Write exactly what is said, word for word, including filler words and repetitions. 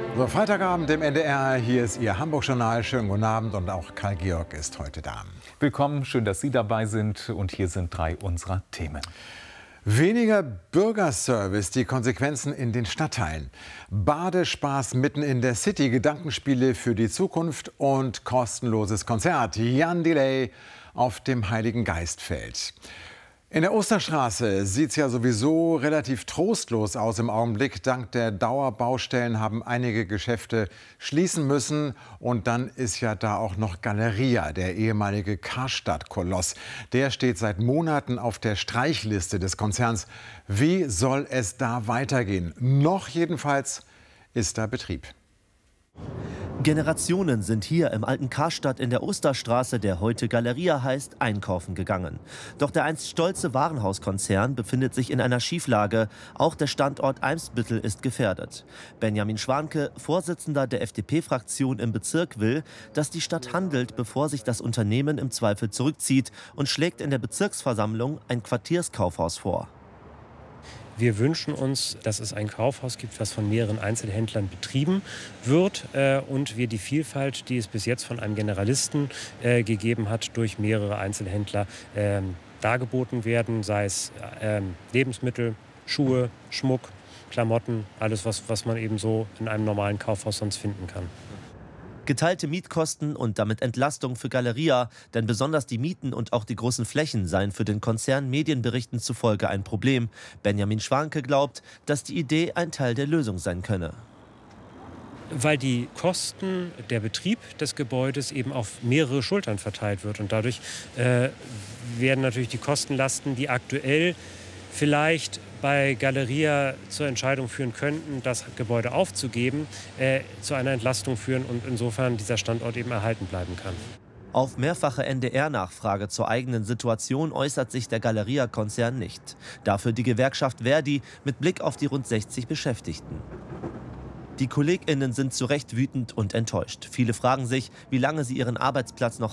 So, Freitagabend im N D R, hier ist Ihr Hamburg-Journal. Schönen guten Abend und auch Karl Georg ist heute da. Willkommen, schön, dass Sie dabei sind und hier sind drei unserer Themen. Weniger Bürgerservice, die Konsequenzen in den Stadtteilen. Badespaß mitten in der City, Gedankenspiele für die Zukunft und kostenloses Konzert. Jan Delay auf dem Heiligen Geistfeld. In der Osterstraße sieht es ja sowieso relativ trostlos aus im Augenblick. Dank der Dauerbaustellen haben einige Geschäfte schließen müssen. Und dann ist ja da auch noch Galeria, der ehemalige Karstadt-Koloss. Der steht seit Monaten auf der Streichliste des Konzerns. Wie soll es da weitergehen? Noch jedenfalls ist da Betrieb. Generationen sind hier im alten Karstadt in der Osterstraße, der heute Galeria heißt, einkaufen gegangen. Doch der einst stolze Warenhauskonzern befindet sich in einer Schieflage. Auch der Standort Eimsbüttel ist gefährdet. Benjamin Schwanke, Vorsitzender der F D P-Fraktion im Bezirk, will, dass die Stadt handelt, bevor sich das Unternehmen im Zweifel zurückzieht, und schlägt in der Bezirksversammlung ein Quartierskaufhaus vor. Wir wünschen uns, dass es ein Kaufhaus gibt, das von mehreren Einzelhändlern betrieben wird äh, und wir die Vielfalt, die es bis jetzt von einem Generalisten äh, gegeben hat, durch mehrere Einzelhändler äh, dargeboten werden, sei es äh, Lebensmittel, Schuhe, Schmuck, Klamotten, alles, was, was man eben so in einem normalen Kaufhaus sonst finden kann. Geteilte Mietkosten und damit Entlastung für Galeria, denn besonders die Mieten und auch die großen Flächen seien für den Konzern Medienberichten zufolge ein Problem. Benjamin Schwanke glaubt, dass die Idee ein Teil der Lösung sein könne. Weil die Kosten, der Betrieb des Gebäudes eben auf mehrere Schultern verteilt wird. Und dadurch äh, werden natürlich die Kostenlasten, die aktuell vielleicht bei Galeria zur Entscheidung führen könnten, das Gebäude aufzugeben, äh, zu einer Entlastung führen und insofern dieser Standort eben erhalten bleiben kann. Auf mehrfache N D R-Nachfrage zur eigenen Situation äußert sich der Galeria-Konzern nicht. Dafür die Gewerkschaft Verdi mit Blick auf die rund sechzig Beschäftigten. Die KollegInnen sind zu Recht wütend und enttäuscht. Viele fragen sich, wie lange sie ihren Arbeitsplatz noch